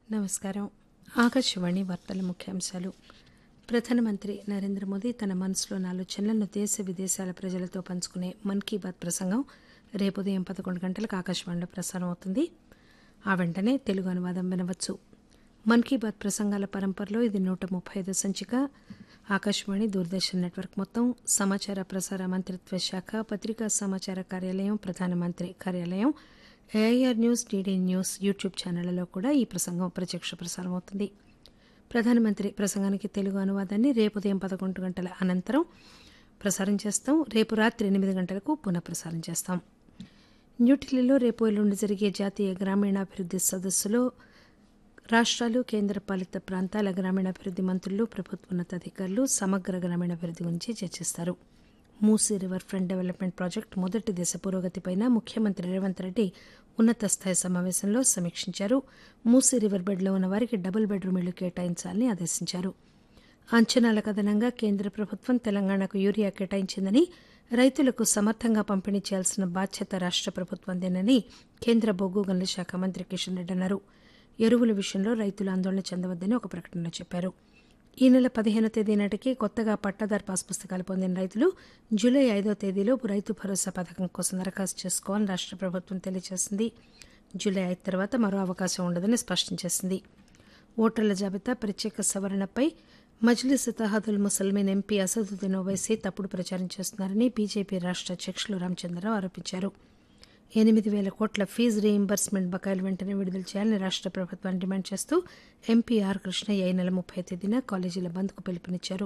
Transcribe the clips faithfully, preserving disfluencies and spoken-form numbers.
నమస్కారం. ఆకాశవాణి వార్తల ముఖ్యాంశాలు. ప్రధానమంత్రి నరేంద్ర మోదీ తన మనసులోని ఆలోచనలను దేశ విదేశాల ప్రజలతో పంచుకునే మన్ కీ బాత్ ప్రసంగం రేపు ఉదయం పదకొండు గంటలకు ఆకాశవాణిలో ప్రసారం అవుతుంది. ఆ వెంటనే తెలుగు అనువాదం వినవచ్చు. మన్ కీ బాత్ ప్రసంగాల పరంపరలో ఇది నూట ముప్పై ఐదు సంచిక. ఆకాశవాణి, దూరదర్శన్ నెట్వర్క్ మొత్తం, సమాచార ప్రసార మంత్రిత్వ శాఖ, పత్రికా సమాచార కార్యాలయం, ప్రధానమంత్రి కార్యాలయం, AIR news, DD news YouTube ఛానళ్లలో కూడా ఈ ప్రసంగం ప్రత్యక్ష ప్రసారం అవుతుంది. ప్రధానమంత్రి ప్రసంగానికి తెలుగు అనువాదాన్ని రేపు ఉదయం పదకొండు గంటల అనంతరం ప్రసారం చేస్తాం. రేపు రాత్రి ఎనిమిది గంటలకు పునః ప్రసారం చేస్తాం. న్యూఢిల్లీలో రేపు ఎల్లుండి జరిగే జాతీయ గ్రామీణాభివృద్ది సదస్సులో రాష్ట్రాలు, కేంద్రపాలిత ప్రాంతాల గ్రామీణాభివృద్ది మంత్రులు, ప్రభుత్వ ఉన్నతాధికారులు సమగ్ర గ్రామీణాభివృద్ది గురించి చర్చిస్తారు. Musi river front development project మొదటి దశ పురోగతిపై ముఖ్యమంత్రి రేవంత్ రెడ్డి ఉన్నత స్థాయి సమావేశంలో సమీక్షించారు. మూసీ రివర్ బెడ్లో ఉన్న వారికి డబుల్ బెడ్రూమ్ ఇళ్లు కేటాయించాలని ఆదేశించారు. అంచనాలకు అదనంగా కేంద్ర ప్రభుత్వం తెలంగాణకు యూరియా కేటాయించిందని, రైతులకు సమర్థంగా పంపిణీ చేయాల్సిన బాధ్యత రాష్ట ప్రభుత్వందేనని కేంద్ర బొగ్గు గనుల శాఖ మంత్రి కిషన్ రెడ్డి అన్నారు. ఎరువుల విషయంలో రైతులు ఆందోళన చెందవద్దని ఒక ప్రకటనలో చెప్పారు. ఈ నెల పదిహేనో తేదీ నాటికి కొత్తగా పట్టాదారు పాస్ పుస్తకాలు పొందిన రైతులు జూలై ఐదో తేదీలోపు రైతు భరోసా పథకం కోసం దరఖాస్తు చేసుకోవాలని రాష్ట ప్రభుత్వం తెలియజేసింది. జూలై ఐదు తర్వాత మరో అవకాశం ఉండదని స్పష్టం చేసింది. ఓటర్ల జాబితా ప్రత్యేక సవరణపై మజ్లిస్ ఇత్తెహాదుల్ ముస్లిమీన్ ఎంపీ అసదుద్దీన్ ఓవైసీ తప్పుడు ప్రచారం చేస్తున్నారని బీజేపీ రాష్ట అధ్యక్షులు రామచంద్రరావు ఆరోపించారు. ఎనిమిది వేల కోట్ల ఫీజు రీయింబర్స్మెంట్ బకాయిలు వెంటనే విడుదల చేయాలని రాష్ట ప్రభుత్వాన్ని డిమాండ్ చేస్తూ ఎంపీ ఆర్ కృష్ణయ్య ఈ నెల ముప్పై తేదీన కాలేజీల బంద్కు పిలుపునిచ్చారు.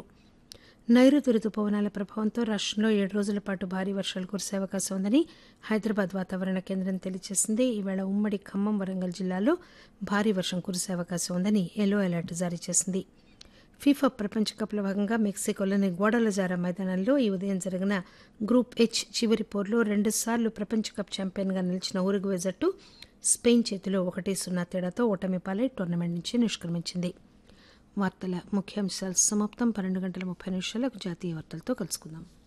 నైరుతి రుతుపవనాల ప్రభావంతో రాష్టంలో ఏడు రోజుల పాటు భారీ వర్షాలు కురిసే అవకాశం ఉందని హైదరాబాద్ వాతావరణ కేంద్రం తెలియజేసింది. ఈవేళ ఉమ్మడి ఖమ్మం, వరంగల్ జిల్లాల్లో భారీ వర్షం కురిసే అవకాశం ఉందని ఎల్లో అలర్ట్ జారీ చేసింది. ఫీఫా ప్రపంచ కప్లో భాగంగా మెక్సికోలోని గ్వాడలజారా మైదానంలో ఈ ఉదయం జరిగిన గ్రూప్ హెచ్ చివరి పోరులో రెండుసార్లు ప్రపంచ కప్ ఛాంపియన్గా నిలిచిన ఉరుగ్వే జట్టు స్పెయిన్ చేతిలో ఒకటి సున్నా తేడాతో ఓటమి పాలై టోర్నమెంట్ నుంచి నిష్క్రమించింది. వార్తల ముఖ్యాంశాలు సమాప్తం. పన్నెండు గంటల ముప్పై నిమిషాలకు జాతీయ వార్తలతో కలుసుకుందాం.